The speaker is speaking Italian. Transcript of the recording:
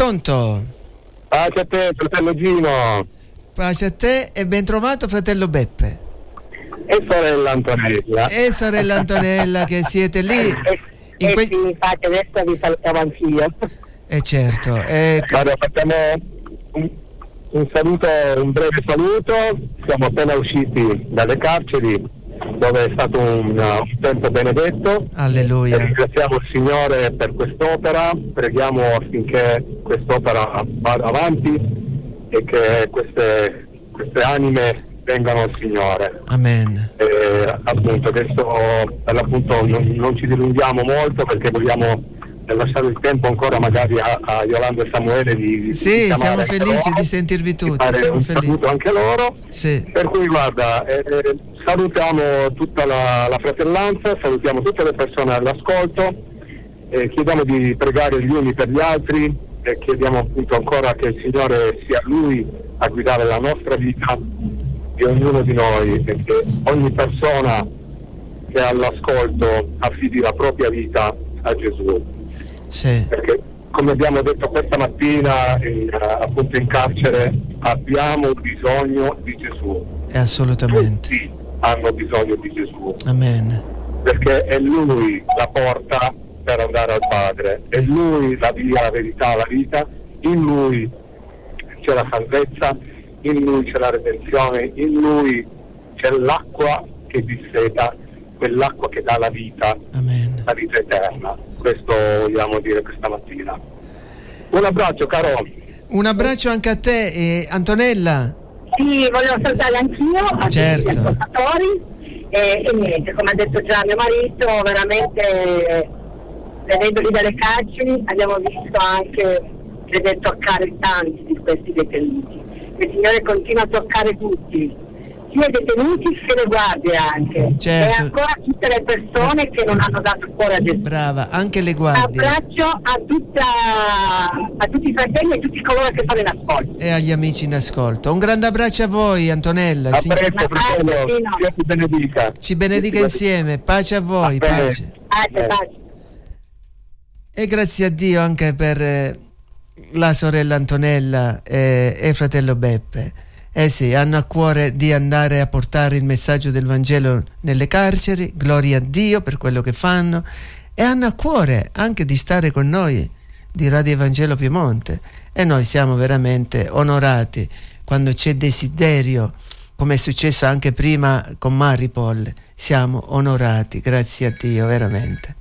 pronto? Pace a te, fratello Gino. Pace a te e ben trovato, fratello Beppe. E sorella Antonella. E sorella Antonella, che siete lì. Sì, infatti adesso vi salutiamo anch'io. Certo. Allora, facciamo un saluto, un breve saluto. Siamo appena usciti dalle carceri, dove è stato un tempo benedetto. Alleluia. E ringraziamo il Signore per quest'opera, preghiamo affinché quest'opera vada avanti e che queste anime vengano al Signore. Amen. Appunto, questo per l'appunto non ci dilunghiamo molto, perché vogliamo lasciare il tempo ancora magari a Yolanda e Samuele di sì, siamo felici di sentirvi tutti, siamo un felici. saluto anche loro. Sì. Per cui guarda, salutiamo tutta la fratellanza, salutiamo tutte le persone all'ascolto, chiediamo di pregare gli uni per gli altri e chiediamo appunto ancora che il Signore sia Lui a guidare la nostra vita, di ognuno di noi, e che ogni persona che è all'ascolto affidi la propria vita a Gesù. Sì. Perché, come abbiamo detto questa mattina appunto in carcere, abbiamo bisogno di Gesù. Assolutamente. Tutti hanno bisogno di Gesù. Amen. Perché è Lui la porta per andare al Padre, è Lui la via, la verità, la vita. In Lui c'è la salvezza, in Lui c'è la redenzione, in Lui c'è l'acqua che disseta, quell'acqua che dà la vita. Amen. La vita eterna. Questo vogliamo dire questa mattina. Un abbraccio, caro. Un abbraccio anche a te, Antonella. Sì, volevo salutare anch'io a tutti gli ascoltatori e niente, come ha detto già mio marito, veramente vedendoli dalle carceri abbiamo visto anche, vede toccare tanti di questi detenuti. Il Signore continua a toccare tutti, sia i detenuti che le guardie anche. Certo. E ancora tutte le persone che non hanno dato cuore a Gesù. Brava, anche le guardie. Abbraccio a tutti i fratelli e tutti coloro che sono in ascolto. E agli amici in ascolto. Un grande abbraccio a voi, Antonella. A presto, fratello. Dio ti benedica. Ci benedica insieme. Pace a voi. Pace. Pace. E grazie a Dio anche per la sorella Antonella e il fratello Beppe. Sì, hanno a cuore di andare a portare il messaggio del Vangelo nelle carceri, gloria a Dio per quello che fanno, e hanno a cuore anche di stare con noi di Radio Evangelo Piemonte, e noi siamo veramente onorati quando c'è desiderio, come è successo anche prima con Maripol. Siamo onorati, grazie a Dio, veramente.